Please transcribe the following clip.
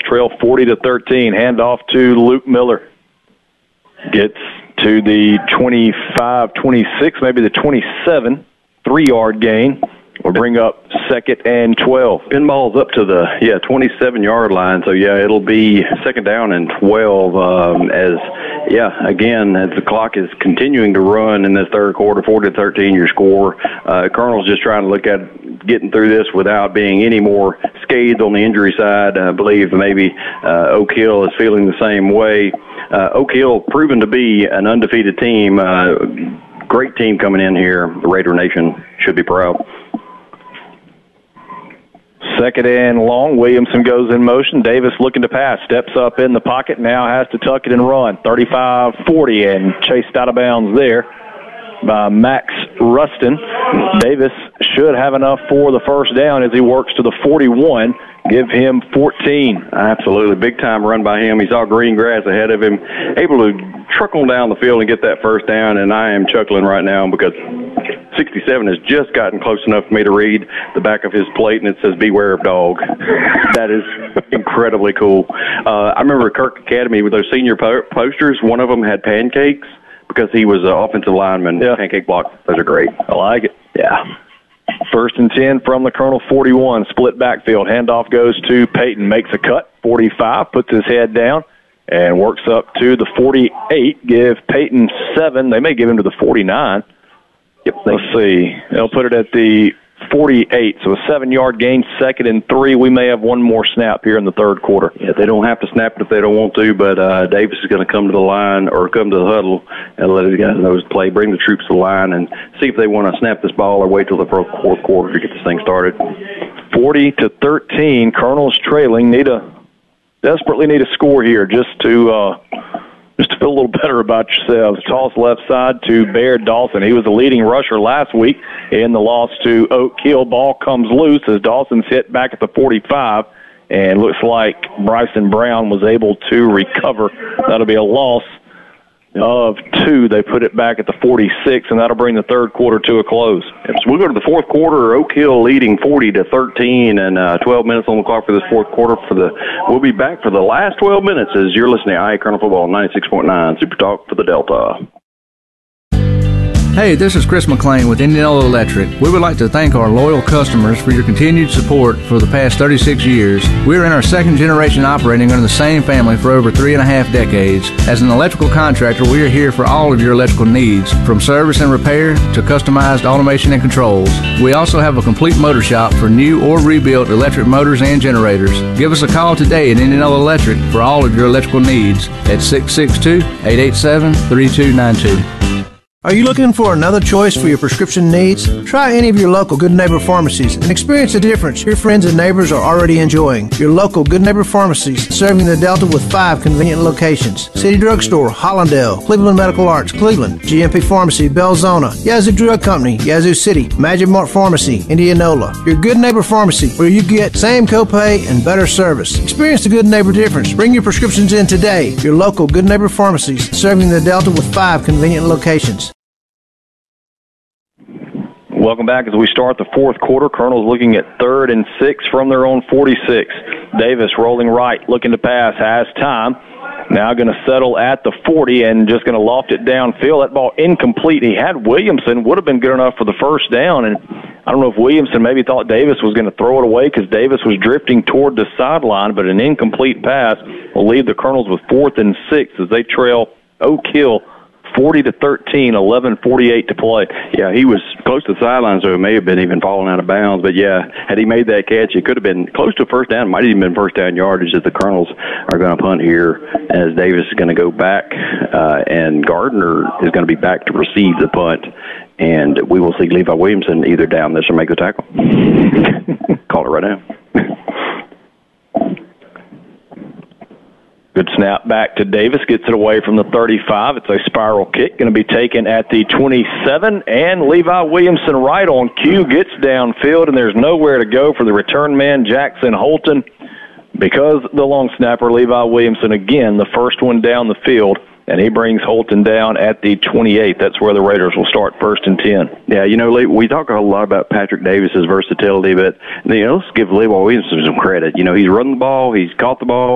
trail 40-13. Handoff to Luke Miller. Gets to the 25, 26, maybe the 27, 3-yard gain. We'll bring up 2nd and 12. Pinball's up to the 27-yard line. So it'll be 2nd down and 12. Again, as the clock is continuing to run in this third quarter, 40-13 your score. Colonel's just trying to look at getting through this without being any more scathed on the injury side. I believe maybe Oak Hill is feeling the same way. Oak Hill proven to be an undefeated team. Great team coming in here. The Raider Nation should be proud. 2nd and long. Williamson goes in motion. Davis looking to pass. Steps up in the pocket. Now has to tuck it and run. 35-40 and chased out of bounds there by Max Rustin. Davis should have enough for the first down as he works to the 41. Give him 14. Absolutely. Big time run by him. He saw green grass ahead of him, able to truck on down the field and get that first down, and I am chuckling right now because 67 has just gotten close enough for me to read the back of his plate, and it says, "Beware of dog." That is incredibly cool. I remember at Kirk Academy with those senior posters, one of them had pancakes because he was an offensive lineman. Yeah. Pancake block. Those are great. I like it. Yeah. 1st and 10 from the Colonel 41. Split backfield. Handoff goes to Peyton. Makes a cut. 45. Puts his head down and works up to the 48. Give Peyton 7. They may give him to the 49. Yep. Let's see. They'll put it at the 48. So a 7-yard gain, 2nd and 3. We may have one more snap here in the third quarter. Yeah, they don't have to snap it if they don't want to, but Davis is going to come to the line or come to the huddle and let the guys know his play, bring the troops to the line, and see if they want to snap this ball or wait till the fourth quarter to get this thing started. 40-13. Colonel's trailing. Desperately need a score here just to feel a little better about yourselves. Toss left side to Baird Dawson. He was the leading rusher last week in the loss to Oak Hill. Ball comes loose as Dawson's hit back at the 45, and looks like Bryson Brown was able to recover. That'll be a loss of 2. They put it back at the 46, and that'll bring the third quarter to a close. So we'll go to the fourth quarter. Oak Hill leading 40-13, and 12 minutes on the clock for this fourth quarter. We'll be back for the last 12 minutes as you're listening to IA Colonel Football 96.9 Super Talk for the Delta. Hey, this is Chris McLean with Indianola Electric. We would like to thank our loyal customers for your continued support for the past 36 years. We're in our second generation operating under the same family for over 3.5 decades. As an electrical contractor, we are here for all of your electrical needs, from service and repair to customized automation and controls. We also have a complete motor shop for new or rebuilt electric motors and generators. Give us a call today at Indianola Electric for all of your electrical needs at 662-887-3292. Are you looking for another choice for your prescription needs? Try any of your local Good Neighbor pharmacies and experience the difference your friends and neighbors are already enjoying. Your local Good Neighbor pharmacies serving the Delta with 5 convenient locations: City Drugstore, Hollandale, Cleveland Medical Arts, Cleveland, GMP Pharmacy, Belzona, Yazoo Drug Company, Yazoo City, Magic Mart Pharmacy, Indianola. Your Good Neighbor pharmacy where you get same copay and better service. Experience the Good Neighbor difference. Bring your prescriptions in today. Your local Good Neighbor pharmacies serving the Delta with 5 convenient locations. Welcome back as we start the fourth quarter. Colonel's looking at 3rd and 6 from their own 46. Davis rolling right, looking to pass, has time. Now going to settle at the 40 and just going to loft it downfield. That ball incomplete. He had Williamson, would have been good enough for the first down, and I don't know if Williamson maybe thought Davis was going to throw it away because Davis was drifting toward the sideline, but an incomplete pass will leave the Colonels with 4th and 6 as they trail Oak Hill 40-13, 11:48 to play. Yeah, he was close to the sideline, so it may have been even falling out of bounds. But, yeah, had he made that catch, it could have been close to a first down. It might have even been first down yardage that the Colonels are going to punt here as Davis is going to go back, and Gardner is going to be back to receive the punt. And we will see Levi Williamson either down this or make the tackle. Call it right now. Good snap back to Davis, gets it away from the 35. It's a spiral kick, going to be taken at the 27, and Levi Williamson right on cue gets downfield, and there's nowhere to go for the return man, Jackson Holton, because the long snapper, Levi Williamson, again, the first one down the field, and he brings Holton down at the 28. That's where the Raiders will start 1st and 10. Yeah, you know, we talk a lot about Patrick Davis's versatility, but let's give Levi Williamson some credit. You know, he's run the ball, he's caught the ball,